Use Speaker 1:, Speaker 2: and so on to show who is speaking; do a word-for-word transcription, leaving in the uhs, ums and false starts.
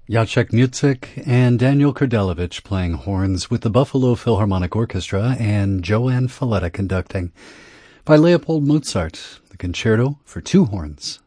Speaker 1: Jacek Mutzik and Daniel Kurdelevich playing horns with the Buffalo Philharmonic Orchestra and Joanne Falletta conducting. By Leopold Mozart, the Concerto for Two Horns,